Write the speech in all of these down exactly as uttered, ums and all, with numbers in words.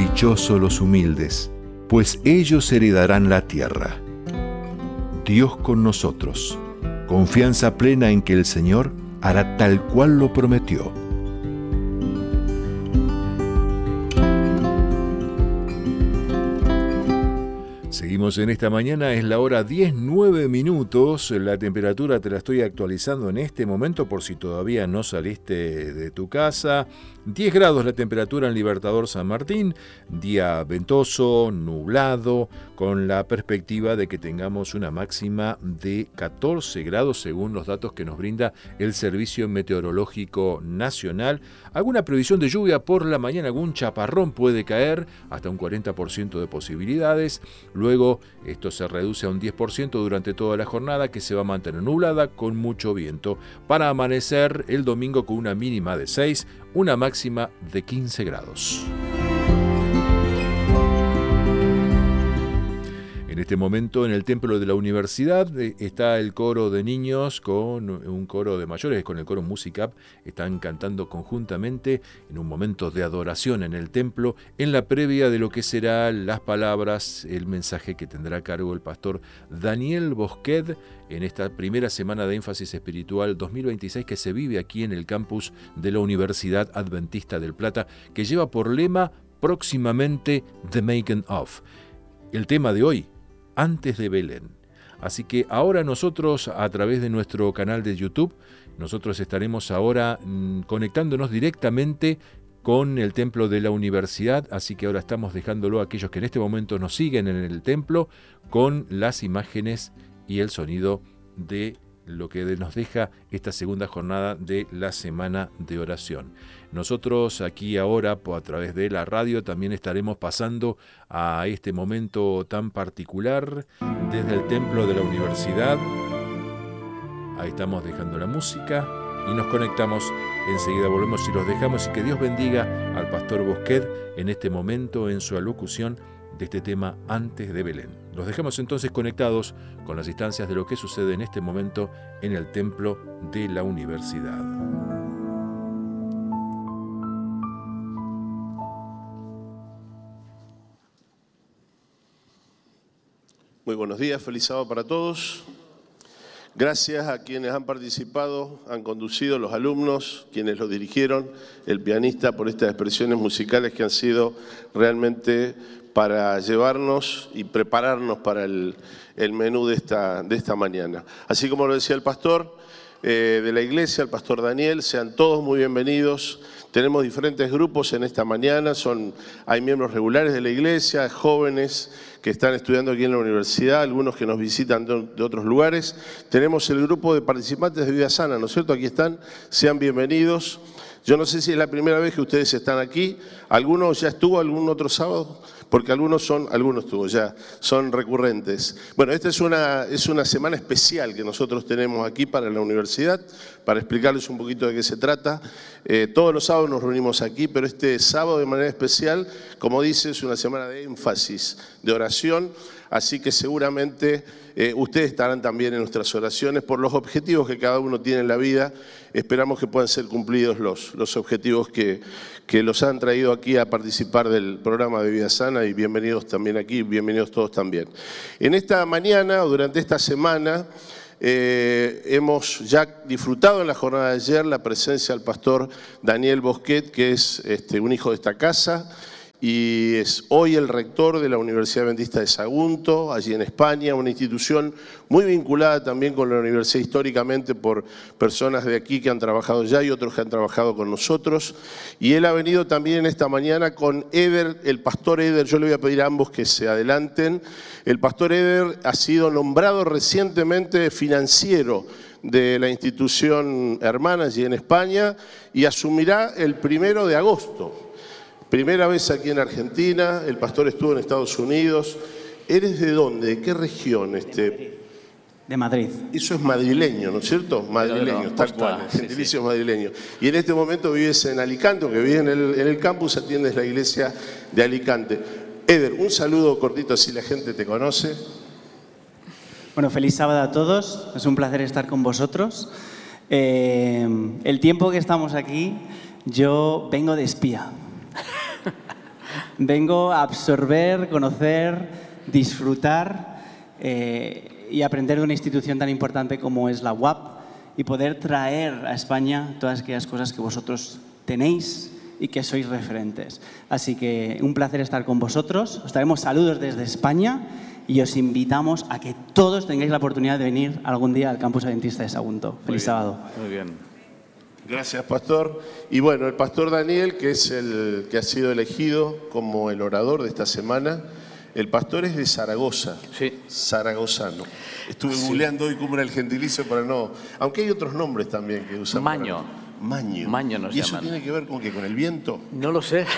Dichosos los humildes, pues ellos heredarán la tierra. Dios con nosotros, confianza plena en que el Señor hará tal cual lo prometió. Seguimos en esta mañana, es la hora diez, nueve minutos, la temperatura te la estoy actualizando en este momento por si todavía no saliste de tu casa. diez grados la temperatura en Libertador San Martín, día ventoso, nublado, con la perspectiva de que tengamos una máxima de catorce grados según los datos que nos brinda el Servicio Meteorológico Nacional. Alguna previsión de lluvia por la mañana, algún chaparrón puede caer, hasta un cuarenta por ciento de posibilidades. Luego esto se reduce a un diez por ciento durante toda la jornada, que se va a mantener nublada con mucho viento, para amanecer el domingo con una mínima de seis, una máxima de quince grados. En este momento en el templo de la universidad está el coro de niños con un coro de mayores, con el coro Musicap. Están cantando conjuntamente en un momento de adoración en el templo, en la previa de lo que serán las palabras, el mensaje que tendrá a cargo el pastor Daniel Bosquet en esta primera semana de énfasis espiritual dos mil veintiséis que se vive aquí en el campus de la Universidad Adventista del Plata, que lleva por lema próximamente The Making Of. El tema de hoy, antes de Belén. Así que ahora nosotros, a través de nuestro canal de YouTube, nosotros estaremos ahora mmm, conectándonos directamente con el templo de la universidad, así que ahora estamos dejándolo a aquellos que en este momento nos siguen en el templo con las imágenes y el sonido de lo que nos deja esta segunda jornada de la semana de oración. Nosotros aquí ahora, a través de la radio, también estaremos pasando a este momento tan particular desde el templo de la universidad. Ahí estamos dejando la música y nos conectamos. Enseguida volvemos y los dejamos, y que Dios bendiga al pastor Bosquet en este momento en su alocución de este tema antes de Belén. Los dejamos entonces conectados con las instancias de lo que sucede en este momento en el templo de la universidad. Muy buenos días, feliz sábado para todos. Gracias a quienes han participado, han conducido, los alumnos, quienes lo dirigieron, el pianista, por estas expresiones musicales que han sido realmente para llevarnos y prepararnos para el, el menú de esta, de esta mañana. Así como lo decía el pastor eh, de la iglesia, el pastor Daniel, sean todos muy bienvenidos. Tenemos diferentes grupos en esta mañana, son, hay miembros regulares de la iglesia, jóvenes que están estudiando aquí en la universidad, algunos que nos visitan de, de otros lugares. Tenemos el grupo de participantes de Vida Sana, ¿no es cierto? Aquí están, sean bienvenidos. Yo no sé si es la primera vez que ustedes están aquí. ¿Alguno ya estuvo algún otro sábado? Porque algunos son, algunos estuvo ya, son recurrentes. Bueno, esta es una, es una semana especial que nosotros tenemos aquí para la universidad, para explicarles un poquito de qué se trata. Eh, todos los sábados nos reunimos aquí, pero este sábado de manera especial, como dice, es una semana de énfasis, de oración. Así que seguramente eh, ustedes estarán también en nuestras oraciones por los objetivos que cada uno tiene en la vida. Esperamos que puedan ser cumplidos los, los objetivos que, que los han traído aquí a participar del programa de Vida Sana, y bienvenidos también aquí, bienvenidos todos también. En esta mañana o durante esta semana eh, hemos ya disfrutado en la jornada de ayer la presencia del pastor Daniel Bosquet, que es este, un hijo de esta casa, y es hoy el rector de la Universidad Adventista de Sagunto, allí en España, una institución muy vinculada también con la universidad históricamente por personas de aquí que han trabajado ya y otros que han trabajado con nosotros. Y él ha venido también esta mañana con Eder, el pastor Eder. Yo le voy a pedir a ambos que se adelanten. El pastor Eder ha sido nombrado recientemente financiero de la institución hermana allí en España y asumirá el primero de agosto. Primera vez aquí en Argentina, el pastor estuvo en Estados Unidos. ¿Eres de dónde? ¿De qué región? Este? De Madrid. Eso es madrileño, ¿no es cierto? Madrileño, tal cual, gentilicio madrileño. Y en este momento vives en Alicante, aunque vives en el, en el campus, atiendes la iglesia de Alicante. Eder, un saludo cortito así la gente te conoce. Bueno, feliz sábado a todos. Es un placer estar con vosotros. Eh, el tiempo que estamos aquí, yo vengo de espía. Vengo a absorber, conocer, disfrutar eh, y aprender de una institución tan importante como es la U A P y poder traer a España todas aquellas cosas que vosotros tenéis y que sois referentes. Así que un placer estar con vosotros. Os traemos saludos desde España y os invitamos a que todos tengáis la oportunidad de venir algún día al Campus Adventista de Sagunto. Feliz sábado. Muy bien. Gracias, pastor. Y bueno, el pastor Daniel, que es el que ha sido elegido como el orador de esta semana, el pastor es de Zaragoza. Sí. Zaragozano. Estuve sí. googleando hoy cómo era el gentilicio para no... Aunque hay otros nombres también que usan. Maño. Para... Maño. Maño nos ¿Y eso llaman. tiene que ver con qué? ¿Con el viento? No lo sé.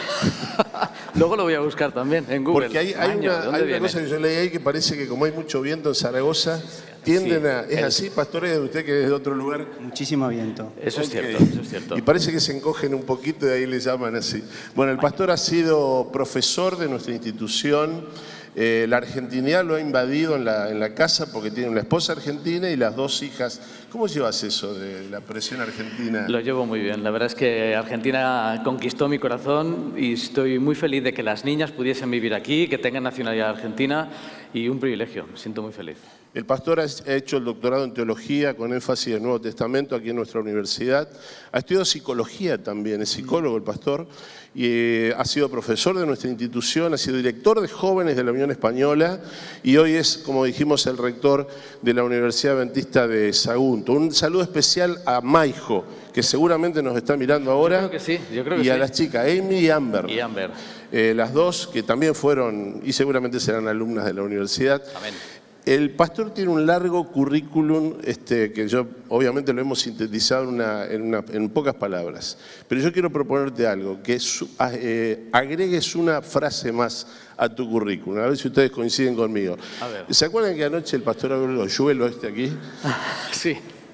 Luego lo voy a buscar también en Google. Porque hay, hay Maño, una, hay una cosa que yo leí ahí que parece que como hay mucho viento en Zaragoza, tienden sí, a... ¿Es el... así, pastores, de usted que es de otro lugar? Muchísimo viento. Eso okay. es cierto, eso es cierto. Y parece que se encogen un poquito y ahí le llaman así. Bueno, el pastor ha sido profesor de nuestra institución. Eh, la argentinidad lo ha invadido en la, en la casa porque tiene una esposa argentina y las dos hijas. ¿Cómo llevas eso de la presión argentina? Lo llevo muy bien. La verdad es que Argentina conquistó mi corazón y estoy muy feliz de que las niñas pudiesen vivir aquí, que tengan nacionalidad argentina y un privilegio. Me siento muy feliz. El pastor ha hecho el doctorado en teología con énfasis en el Nuevo Testamento aquí en nuestra universidad. Ha estudiado psicología también, es psicólogo el pastor, y eh, ha sido profesor de nuestra institución, ha sido director de jóvenes de la Unión Española y hoy es, como dijimos, el rector de la Universidad Adventista de Sagunto. Un saludo especial a Maijo, que seguramente nos está mirando ahora. Yo creo que sí, yo creo que y sí. a las chicas, Amy y Amber. Y Amber. Eh, las dos que también fueron y seguramente serán alumnas de la universidad. Amén. El pastor tiene un largo currículum este, que yo obviamente lo hemos sintetizado en, una, en, una, en pocas palabras, pero yo quiero proponerte algo, que su, eh, agregues una frase más a tu currículum, a ver si ustedes coinciden conmigo. A ver. ¿Se acuerdan que anoche el pastor habló del hoyuelo este aquí? Sí.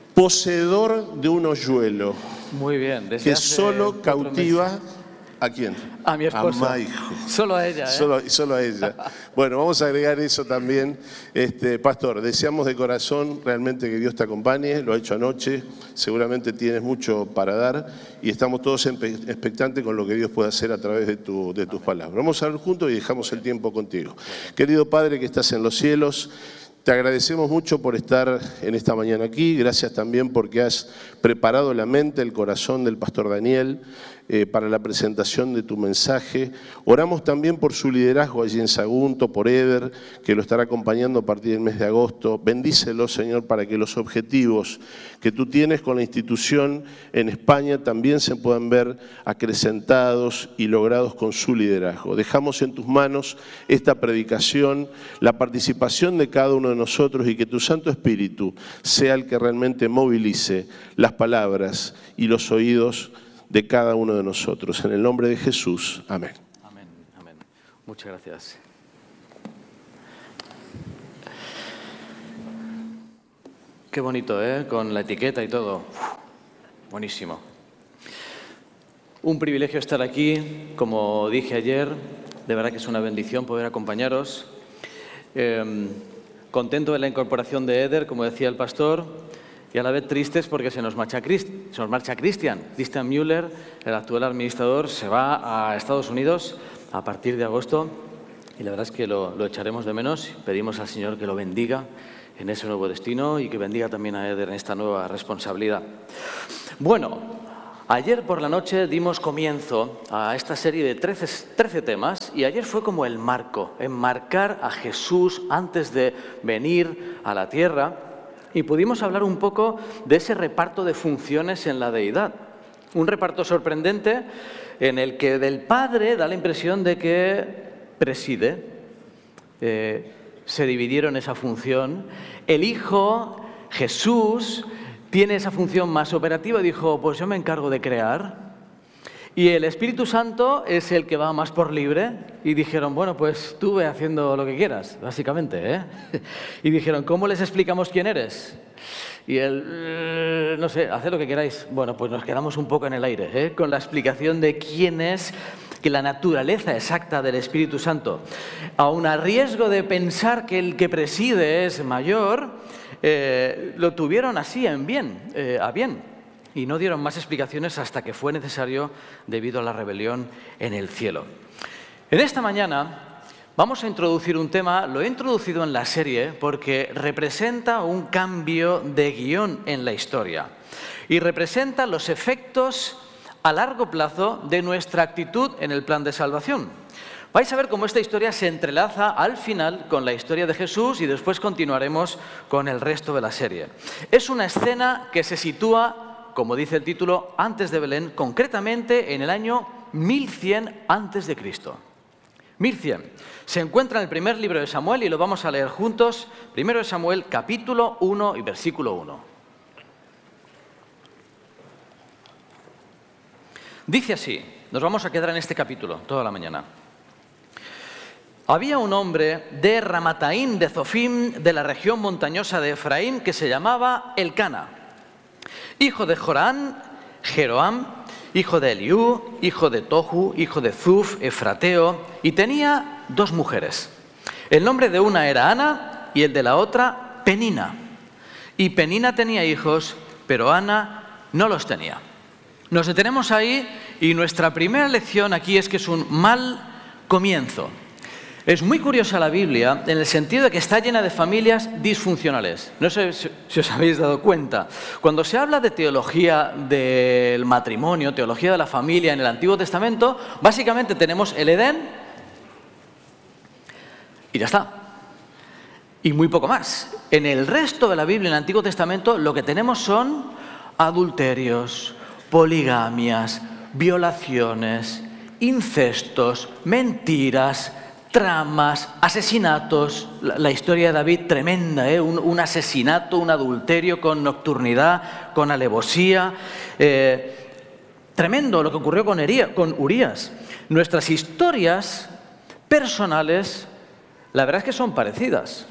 Poseedor de un hoyuelo. Muy bien. Que solo cautiva... ¿A quién? A mi esposa. A Maijo. Solo a ella, ¿eh? Solo, solo a ella. Bueno, vamos a agregar eso también. Este, pastor, deseamos de corazón realmente que Dios te acompañe. Lo ha hecho anoche. Seguramente tienes mucho para dar. Y estamos todos expectantes con lo que Dios puede hacer a través de, tu, de tus palabras. Vamos a hablar juntos y dejamos el tiempo contigo. Querido Padre que estás en los cielos, te agradecemos mucho por estar en esta mañana aquí. Gracias también porque has preparado la mente, el corazón del pastor Daniel eh, para la presentación de tu mensaje. Oramos también por su liderazgo allí en Sagunto, por Eder, que lo estará acompañando a partir del mes de agosto. Bendícelo, Señor, para que los objetivos que tú tienes con la institución en España también se puedan ver acrecentados y logrados con su liderazgo. Dejamos en tus manos esta predicación, la participación de cada uno de nosotros y que tu Santo Espíritu sea el que realmente movilice las palabras y los oídos de cada uno de nosotros. En el nombre de Jesús. Amén. Amén, amén. Muchas gracias. Qué bonito, ¿eh? Con la etiqueta y todo. Uf, buenísimo. Un privilegio estar aquí, como dije ayer. De verdad que es una bendición poder acompañaros. Eh, contento de la incorporación de Eder, como decía el pastor, y a la vez tristes porque se nos marcha, Christ, se nos marcha Christian. Christian Müller, el actual administrador, se va a Estados Unidos a partir de agosto y la verdad es que lo, lo echaremos de menos. Pedimos al Señor que lo bendiga en ese nuevo destino y que bendiga también a Eder en esta nueva responsabilidad. Bueno, ayer por la noche dimos comienzo a esta serie de trece, trece temas y ayer fue como el marco, enmarcar a Jesús antes de venir a la tierra y pudimos hablar un poco de ese reparto de funciones en la deidad. Un reparto sorprendente en el que del Padre da la impresión de que preside, eh, se dividieron esa función. El Hijo, Jesús, tiene esa función más operativa y dijo, pues yo me encargo de crear. Y el Espíritu Santo es el que va más por libre. Y dijeron, bueno, pues tú ve haciendo lo que quieras, básicamente, ¿eh? Y dijeron, ¿cómo les explicamos quién eres? Y él, no sé, haced lo que queráis. Bueno, pues nos quedamos un poco en el aire, ¿eh? Con la explicación de quién es, que la naturaleza exacta del Espíritu Santo. Aun a riesgo de pensar que el que preside es mayor, eh, lo tuvieron así en bien, eh, a bien. Y no dieron más explicaciones hasta que fue necesario debido a la rebelión en el cielo. En esta mañana vamos a introducir un tema, lo he introducido en la serie porque representa un cambio de guión en la historia y representa los efectos a largo plazo de nuestra actitud en el plan de salvación. Vais a ver cómo esta historia se entrelaza al final con la historia de Jesús y después continuaremos con el resto de la serie. Es una escena que se sitúa, como dice el título, antes de Belén, concretamente en el año mil cien antes de Cristo. mil cien. Se encuentra en el primer libro de Samuel y lo vamos a leer juntos. Primero de Samuel, capítulo uno y versículo uno. Dice así, nos vamos a quedar en este capítulo toda la mañana. Había un hombre de Ramataim de Zofim, de la región montañosa de Efraín, que se llamaba Elcana, hijo de Jorán, Jeroam, hijo de Eliú, hijo de Tohu, hijo de Zuf, efrateo, y tenía dos mujeres. El nombre de una era Ana y el de la otra Penina. Y Penina tenía hijos, pero Ana no los tenía. Nos detenemos ahí y nuestra primera lección aquí es que es un mal comienzo. Es muy curiosa la Biblia en el sentido de que está llena de familias disfuncionales. No sé si os habéis dado cuenta. Cuando se habla de teología del matrimonio, teología de la familia en el Antiguo Testamento, básicamente tenemos el Edén y ya está. Y muy poco más. En el resto de la Biblia, en el Antiguo Testamento, lo que tenemos son adulterios, poligamias, violaciones, incestos, mentiras, tramas, asesinatos. La, la historia de David tremenda, ¿eh? un, un asesinato, un adulterio con nocturnidad, con alevosía. Eh, tremendo lo que ocurrió con, Ería, con Urías. Nuestras historias personales, la verdad es que son parecidas.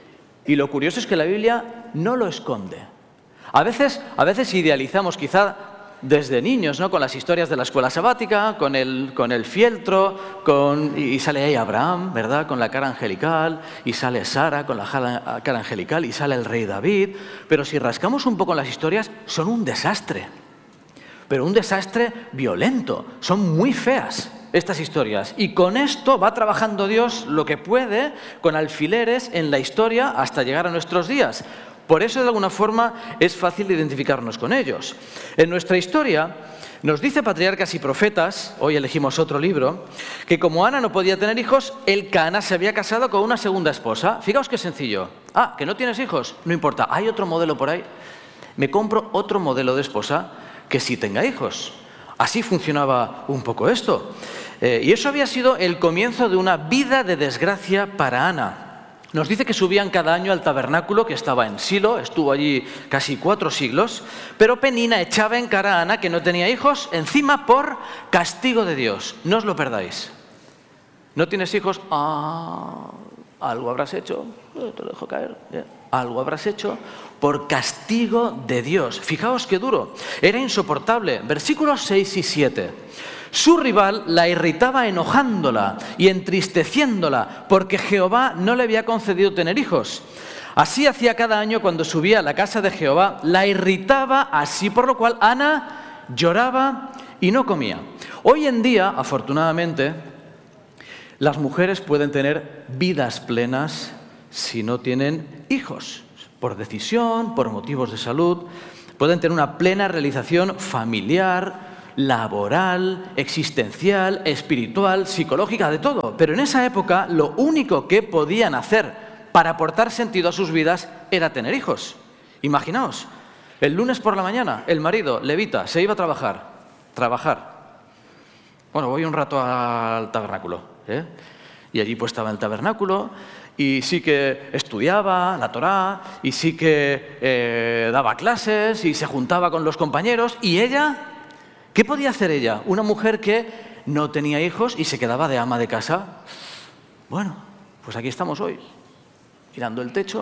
Y lo curioso es que la Biblia no lo esconde. A veces, a veces idealizamos, quizá desde niños, ¿no? Con las historias de la escuela sabática, con el, con el fieltro, con, y sale ahí Abraham, ¿verdad? Con la cara angelical, y sale Sara con la cara angelical, y sale el rey David. Pero si rascamos un poco las historias, son un desastre. Pero un desastre violento. Son muy feas estas historias. Y con esto va trabajando Dios lo que puede, con alfileres en la historia, hasta llegar a nuestros días. Por eso, de alguna forma, es fácil identificarnos con ellos. En nuestra historia, nos dice Patriarcas y Profetas, hoy elegimos otro libro, que como Ana no podía tener hijos, Elcana se había casado con una segunda esposa. Fijaos qué sencillo. Ah, ¿que no tienes hijos? No importa, hay otro modelo por ahí. Me compro otro modelo de esposa que sí tenga hijos. Así funcionaba un poco esto. Eh, y eso había sido el comienzo de una vida de desgracia para Ana. Nos dice que subían cada año al tabernáculo que estaba en Silo, estuvo allí casi cuatro siglos, pero Penina echaba en cara a Ana que no tenía hijos, encima por castigo de Dios. No os lo perdáis. ¿No tienes hijos? Ah, algo habrás hecho. Te lo dejo caer. Algo habrás hecho por castigo de Dios. Fijaos qué duro. Era insoportable. Versículos seis y siete. Su rival la irritaba enojándola y entristeciéndola porque Jehová no le había concedido tener hijos. Así hacía cada año cuando subía a la casa de Jehová, la irritaba así, por lo cual Ana lloraba y no comía. Hoy en día, afortunadamente, las mujeres pueden tener vidas plenas si no tienen hijos, por decisión, por motivos de salud. Pueden tener una plena realización familiar, laboral, existencial, espiritual, psicológica, de todo. Pero en esa época lo único que podían hacer para aportar sentido a sus vidas era tener hijos. Imaginaos, el lunes por la mañana el marido, levita, se iba a trabajar. Trabajar. Bueno, voy un rato al tabernáculo, ¿eh? Y allí pues estaba el tabernáculo y sí que estudiaba la Torá y sí que eh, daba clases y se juntaba con los compañeros. ¿Y ella? ¿Qué podía hacer ella? Una mujer que no tenía hijos y se quedaba de ama de casa. Bueno, pues aquí estamos hoy, mirando el techo.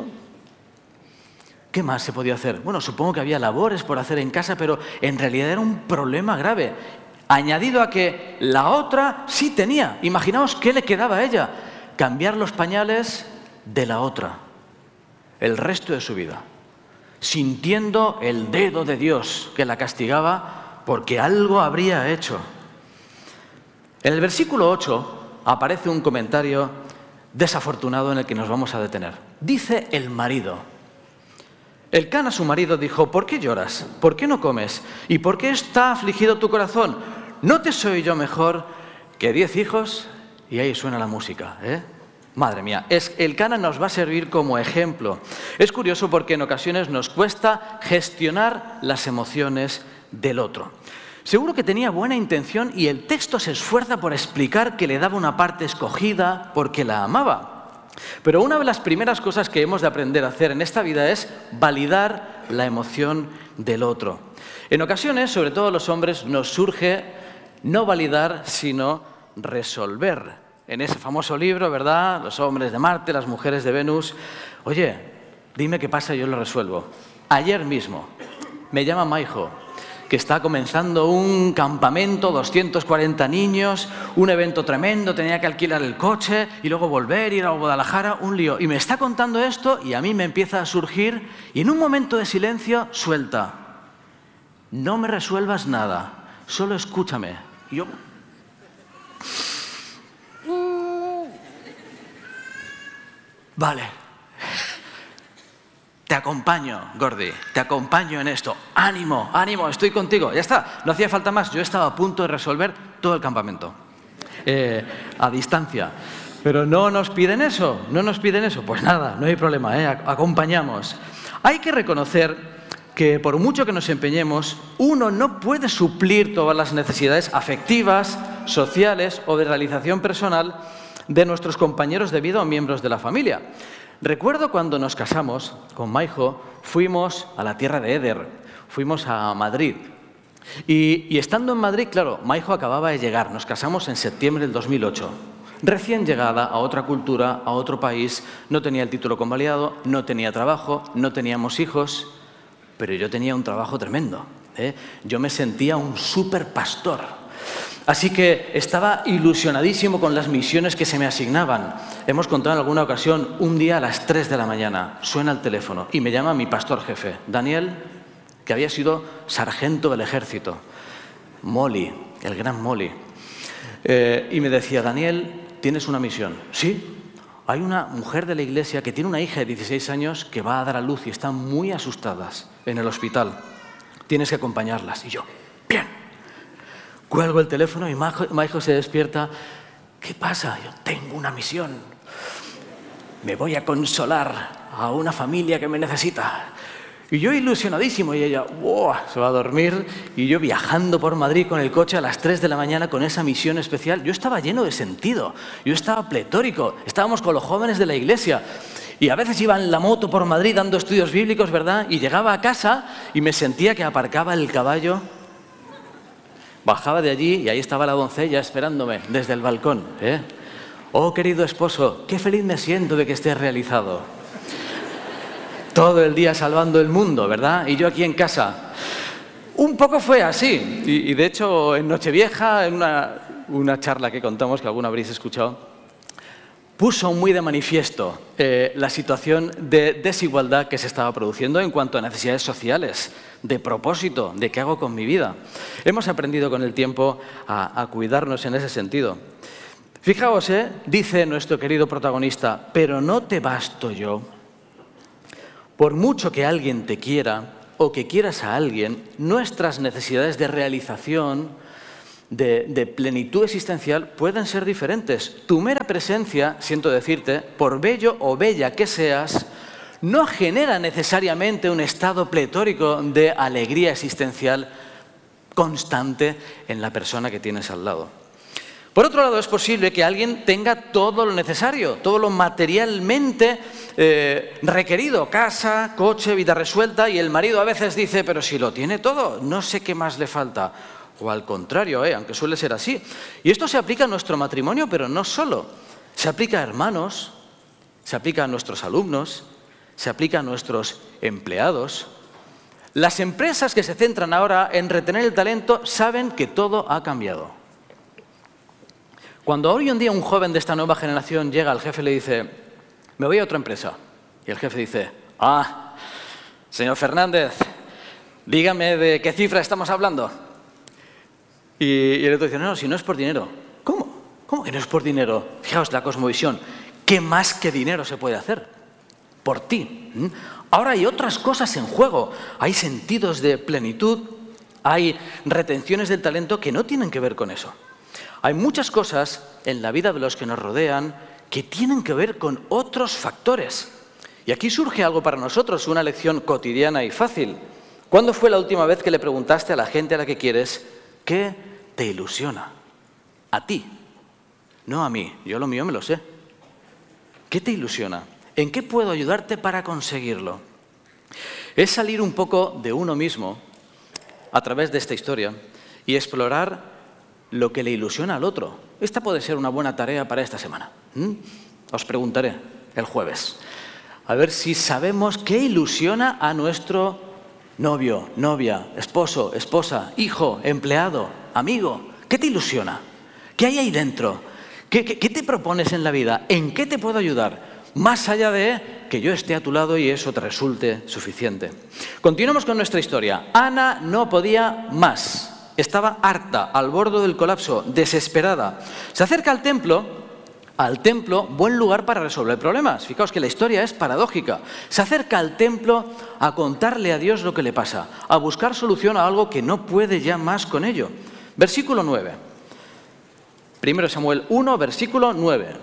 ¿Qué más se podía hacer? Bueno, supongo que había labores por hacer en casa, pero en realidad era un problema grave. Añadido a que la otra sí tenía. Imaginaos qué le quedaba a ella. Cambiar los pañales de la otra. El resto de su vida. Sintiendo el dedo de Dios que la castigaba porque algo habría hecho. En el versículo ocho aparece un comentario desafortunado en el que nos vamos a detener. Dice el marido: Elcana, su marido, dijo: ¿por qué lloras? ¿Por qué no comes? ¿Y por qué está afligido tu corazón? ¿No te soy yo mejor que diez hijos? Y ahí suena la música, ¿eh? Madre mía, es, Elcana nos va a servir como ejemplo. Es curioso porque en ocasiones nos cuesta gestionar las emociones del otro. Seguro que tenía buena intención y el texto se esfuerza por explicar que le daba una parte escogida porque la amaba. Pero una de las primeras cosas que hemos de aprender a hacer en esta vida es validar la emoción del otro. En ocasiones, sobre todo los hombres, nos surge no validar, sino resolver. En ese famoso libro, ¿verdad? Los hombres de Marte, las mujeres de Venus. Oye, dime qué pasa y yo lo resuelvo. Ayer mismo me llama Maijo, que está comenzando un campamento, doscientos cuarenta niños, un evento tremendo, tenía que alquilar el coche y luego volver, ir a Guadalajara, un lío. Y me está contando esto y a mí me empieza a surgir y en un momento de silencio suelta: no me resuelvas nada, solo escúchame. Y yo... Vale, te acompaño, Gordi, te acompaño en esto. Ánimo, ánimo, estoy contigo. Ya está, no hacía falta más. Yo estaba a punto de resolver todo el campamento, eh, a distancia. Pero no nos piden eso, no nos piden eso. Pues nada, no hay problema, ¿eh? Acompañamos. Hay que reconocer que por mucho que nos empeñemos, uno no puede suplir todas las necesidades afectivas, sociales o de realización personal de nuestros compañeros de vida o miembros de la familia. Recuerdo cuando nos casamos con Maijo, fuimos a la tierra de Éder, fuimos a Madrid. Y, y estando en Madrid, claro, Maijo acababa de llegar, nos casamos en septiembre del dos mil ocho. Recién llegada a otra cultura, a otro país, no tenía el título convalidado, no tenía trabajo, no teníamos hijos, pero yo tenía un trabajo tremendo, ¿eh? Yo me sentía un súper pastor. Así que estaba ilusionadísimo con las misiones que se me asignaban. Hemos contado en alguna ocasión, un día a las tres de la mañana, suena el teléfono y me llama mi pastor jefe, Daniel, que había sido sargento del ejército, Molly, el gran Molly. Eh, y me decía: Daniel, tienes una misión. Sí, hay una mujer de la iglesia que tiene una hija de dieciséis años que va a dar a luz y están muy asustadas en el hospital. Tienes que acompañarlas. Y yo, bien. Cuelgo el teléfono y Maijo se despierta. ¿Qué pasa? Yo tengo una misión. Me voy a consolar a una familia que me necesita. Y yo ilusionadísimo y ella, wow, se va a dormir. Y yo viajando por Madrid con el coche a las tres de la mañana con esa misión especial. Yo estaba lleno de sentido. Yo estaba pletórico. Estábamos con los jóvenes de la iglesia. Y a veces iba en la moto por Madrid dando estudios bíblicos, ¿verdad? Y llegaba a casa y me sentía que aparcaba el caballo. Bajaba de allí y ahí estaba la doncella esperándome desde el balcón, ¿eh? Oh, querido esposo, qué feliz me siento de que estés realizado. Todo el día salvando el mundo, ¿verdad? Y yo aquí en casa. Un poco fue así. Y, y de hecho, en Nochevieja, en una, una charla que contamos, que alguna habréis escuchado, puso muy de manifiesto eh, la situación de desigualdad que se estaba produciendo en cuanto a necesidades sociales, de propósito, de qué hago con mi vida. Hemos aprendido con el tiempo a, a cuidarnos en ese sentido. Fijaos, ¿eh? Dice nuestro querido protagonista: pero no te basto yo. Por mucho que alguien te quiera o que quieras a alguien, nuestras necesidades de realización, De, de plenitud existencial pueden ser diferentes. Tu mera presencia, siento decirte, por bello o bella que seas, no genera necesariamente un estado pletórico de alegría existencial constante en la persona que tienes al lado. Por otro lado, es posible que alguien tenga todo lo necesario, todo lo materialmente eh, requerido, casa, coche, vida resuelta, y el marido a veces dice: pero si lo tiene todo, no sé qué más le falta. O al contrario, ¿eh? Aunque suele ser así. Y esto se aplica a nuestro matrimonio, pero no solo. Se aplica a hermanos, se aplica a nuestros alumnos, se aplica a nuestros empleados. Las empresas que se centran ahora en retener el talento saben que todo ha cambiado. Cuando hoy en día un joven de esta nueva generación llega al jefe y le dice: me voy a otra empresa. Y el jefe dice: ah, señor Fernández, dígame de qué cifra estamos hablando. Y, y el otro dice: no, no, si no es por dinero. ¿Cómo? ¿Cómo que no es por dinero? Fijaos la cosmovisión. ¿Qué más que dinero se puede hacer? Por ti. ¿Mm? Ahora hay otras cosas en juego. Hay sentidos de plenitud, hay retenciones del talento que no tienen que ver con eso. Hay muchas cosas en la vida de los que nos rodean que tienen que ver con otros factores. Y aquí surge algo para nosotros, una lección cotidiana y fácil. ¿Cuándo fue la última vez que le preguntaste a la gente a la que quieres qué te ilusiona? A ti, no a mí. Yo lo mío me lo sé. ¿Qué te ilusiona? ¿En qué puedo ayudarte para conseguirlo? Es salir un poco de uno mismo a través de esta historia y explorar lo que le ilusiona al otro. Esta puede ser una buena tarea para esta semana. ¿Mm? Os preguntaré el jueves. A ver si sabemos qué ilusiona a nuestro novio, novia, esposo, esposa, hijo, empleado, amigo. ¿Qué te ilusiona? ¿Qué hay ahí dentro? ¿Qué, qué, qué te propones en la vida? ¿En qué te puedo ayudar? Más allá de que yo esté a tu lado y eso te resulte suficiente. Continuamos con nuestra historia. Ana no podía más. Estaba harta, al borde del colapso, desesperada. Se acerca al templo. Al templo, buen lugar para resolver problemas. Fijaos que la historia es paradójica. Se acerca al templo a contarle a Dios lo que le pasa, a buscar solución a algo que no puede ya más con ello. Versículo nueve. Primero Samuel uno, versículo nueve.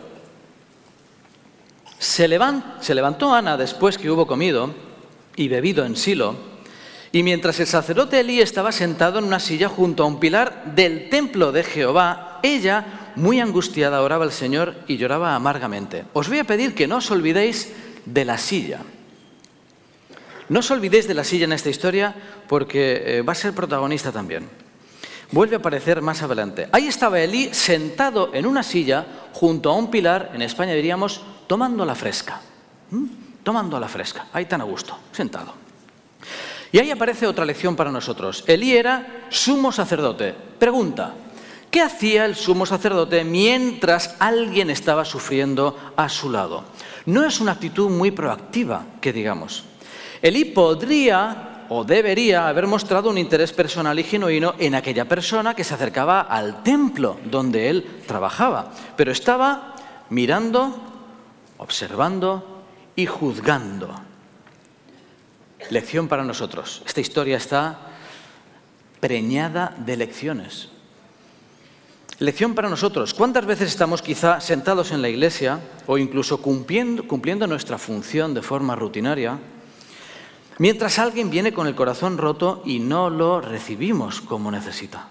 Se, levant, se levantó Ana después que hubo comido y bebido en Silo, y mientras el sacerdote Elí estaba sentado en una silla junto a un pilar del templo de Jehová, ella, muy angustiada, oraba al Señor y lloraba amargamente. Os voy a pedir que no os olvidéis de la silla. No os olvidéis de la silla en esta historia porque eh, va a ser protagonista también. Vuelve a aparecer más adelante. Ahí estaba Elí sentado en una silla junto a un pilar, en España diríamos, tomando la fresca. ¿Mm? Tomando la fresca, ahí tan a gusto, sentado. Y ahí aparece otra lección para nosotros. Elí era sumo sacerdote. Pregunta, ¿qué hacía el sumo sacerdote mientras alguien estaba sufriendo a su lado? No es una actitud muy proactiva, que digamos. Elí podría o debería haber mostrado un interés personal y genuino en aquella persona que se acercaba al templo donde él trabajaba, pero estaba mirando, observando y juzgando. Lección para nosotros. Esta historia está preñada de lecciones. Lección para nosotros. ¿Cuántas veces estamos quizá sentados en la iglesia o incluso cumpliendo, cumpliendo nuestra función de forma rutinaria, mientras alguien viene con el corazón roto y no lo recibimos como necesita?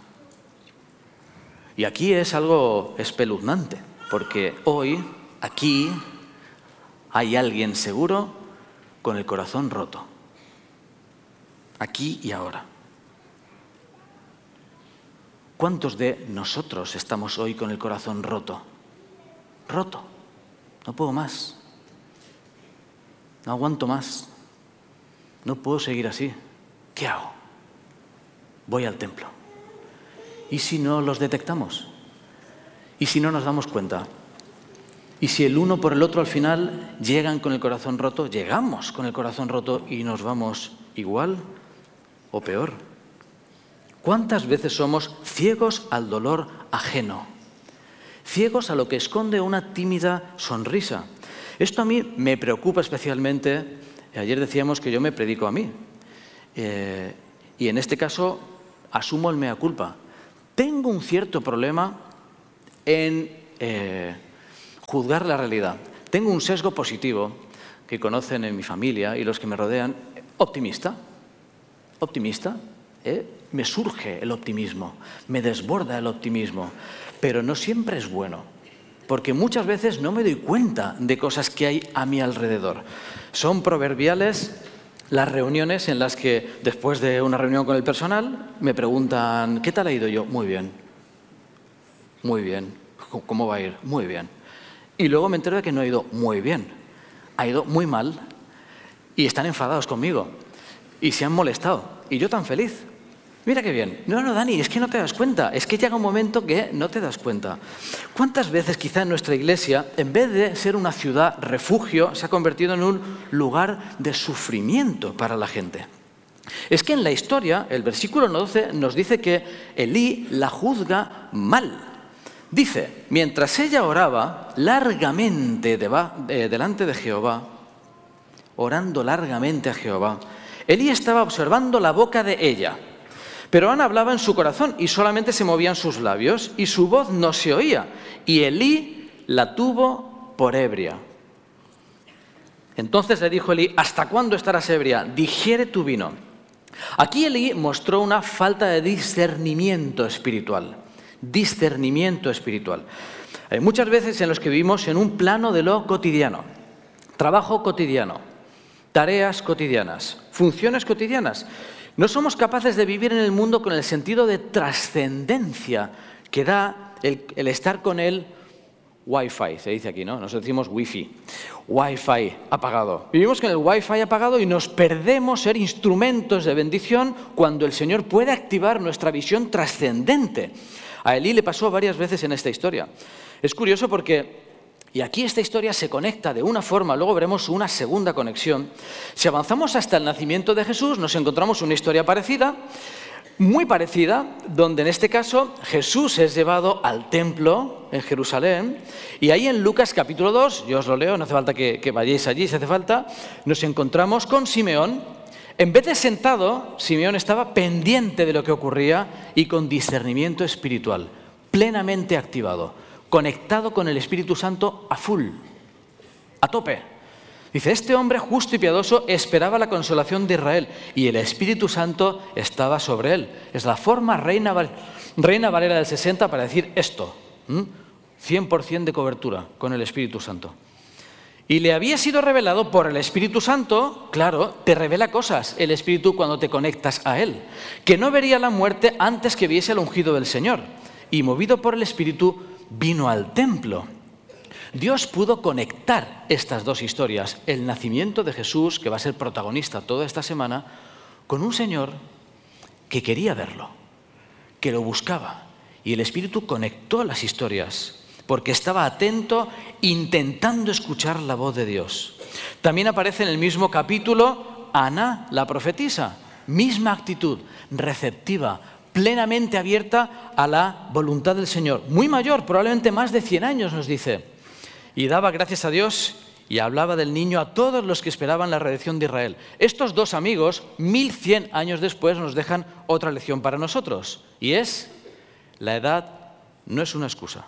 Y aquí es algo espeluznante, porque hoy, aquí, hay alguien seguro con el corazón roto. Aquí y ahora. ¿Cuántos de nosotros estamos hoy con el corazón roto? Roto. No puedo más. No aguanto más. No puedo seguir así. ¿Qué hago? Voy al templo. ¿Y si no los detectamos? ¿Y si no nos damos cuenta? ¿Y si el uno por el otro al final llegan con el corazón roto? Llegamos con el corazón roto y nos vamos igual o peor. ¿Cuántas veces somos ciegos al dolor ajeno? Ciegos a lo que esconde una tímida sonrisa. Esto a mí me preocupa especialmente. Ayer decíamos que yo me predico a mí. Eh, y en este caso asumo el mea culpa. Tengo un cierto problema en eh, juzgar la realidad. Tengo un sesgo positivo que conocen en mi familia y los que me rodean, optimista. Optimista, ¿eh? Me surge el optimismo, me desborda el optimismo, pero no siempre es bueno, porque muchas veces no me doy cuenta de cosas que hay a mi alrededor. Son proverbiales las reuniones en las que, después de una reunión con el personal, me preguntan, ¿qué tal ha ido? Yo, muy bien, muy bien. ¿Cómo va a ir? Muy bien. Y luego me entero de que no ha ido muy bien, ha ido muy mal, y están enfadados conmigo. Y se han molestado. Y yo tan feliz. Mira qué bien. No, no, Dani, es que no te das cuenta. Es que llega un momento que no te das cuenta. ¿Cuántas veces quizá en nuestra iglesia, en vez de ser una ciudad refugio, se ha convertido en un lugar de sufrimiento para la gente? Es que en la historia, el versículo doce nos dice que Elí la juzga mal. Dice, mientras ella oraba largamente deba, eh, delante de Jehová, orando largamente a Jehová, Elí estaba observando la boca de ella. Pero Ana hablaba en su corazón y solamente se movían sus labios y su voz no se oía. Y Elí la tuvo por ebria. Entonces le dijo Elí, ¿hasta cuándo estarás ebria? Digiere tu vino. Aquí Elí mostró una falta de discernimiento espiritual. Discernimiento espiritual. Hay muchas veces en los que vivimos en un plano de lo cotidiano. Trabajo cotidiano, tareas cotidianas, funciones cotidianas. No somos capaces de vivir en el mundo con el sentido de trascendencia que da el, el estar con el Wi-Fi, se dice aquí, ¿no? Nosotros decimos Wi-Fi. Wi-Fi apagado. Vivimos con el Wi-Fi apagado y nos perdemos ser instrumentos de bendición cuando el Señor puede activar nuestra visión trascendente. A Elí le pasó varias veces en esta historia. Es curioso porque, y aquí esta historia se conecta de una forma, luego veremos una segunda conexión. Si avanzamos hasta el nacimiento de Jesús, nos encontramos una historia parecida, muy parecida, donde en este caso Jesús es llevado al templo en Jerusalén, y ahí en Lucas capítulo dos, yo os lo leo, no hace falta que, que vayáis allí si hace falta, nos encontramos con Simeón. En vez de sentado, Simeón estaba pendiente de lo que ocurría y con discernimiento espiritual, plenamente activado, conectado con el Espíritu Santo a full, a tope. Dice, este hombre justo y piadoso esperaba la consolación de Israel y el Espíritu Santo estaba sobre él. Es la forma Reina, Reina Valera del sesenta para decir esto, ¿m? cien por ciento de cobertura con el Espíritu Santo. Y le había sido revelado por el Espíritu Santo, claro, te revela cosas el Espíritu cuando te conectas a Él, que no vería la muerte antes que viese al ungido del Señor. Y movido por el Espíritu, vino al templo. Dios pudo conectar estas dos historias, el nacimiento de Jesús, que va a ser protagonista toda esta semana, con un Señor que quería verlo, que lo buscaba. Y el Espíritu conectó las historias, porque estaba atento, intentando escuchar la voz de Dios. También aparece en el mismo capítulo Ana, la profetisa, misma actitud, receptiva, plenamente abierta a la voluntad del Señor. Muy mayor, probablemente más de cien años, nos dice. Y daba gracias a Dios y hablaba del niño a todos los que esperaban la redención de Israel. Estos dos amigos, mil cien años después, nos dejan otra lección para nosotros. Y es, la edad no es una excusa.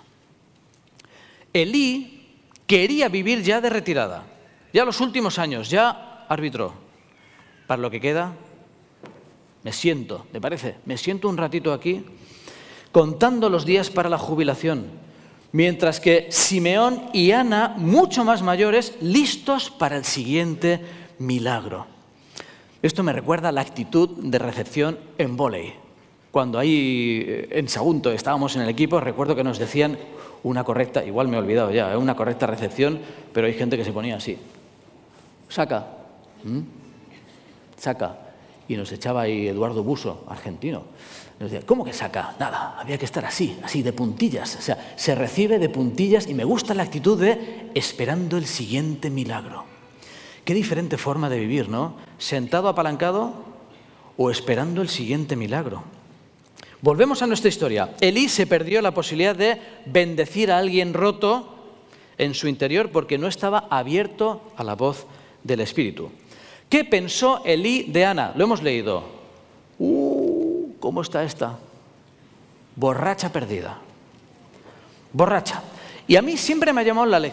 Elí quería vivir ya de retirada. Ya los últimos años, ya arbitró. Para lo que queda, me siento, ¿te parece? Me siento un ratito aquí, contando los días para la jubilación. Mientras que Simeón y Ana, mucho más mayores, listos para el siguiente milagro. Esto me recuerda a la actitud de recepción en vóley. Cuando ahí en Sagunto estábamos en el equipo, recuerdo que nos decían una correcta, igual me he olvidado ya, una correcta recepción, pero hay gente que se ponía así. Saca, ¿Mm? saca. Y nos echaba ahí Eduardo Buso, argentino. Nos decía, ¿cómo que saca? Nada, había que estar así, así, de puntillas. O sea, se recibe de puntillas y me gusta la actitud de esperando el siguiente milagro. Qué diferente forma de vivir, ¿no? Sentado apalancado o esperando el siguiente milagro. Volvemos a nuestra historia. Elí se perdió la posibilidad de bendecir a alguien roto en su interior porque no estaba abierto a la voz del Espíritu. ¿Qué pensó Elí de Ana? Lo hemos leído. Uh, ¿cómo está esta? Borracha perdida. Borracha. Y a mí siempre me ha llamado la,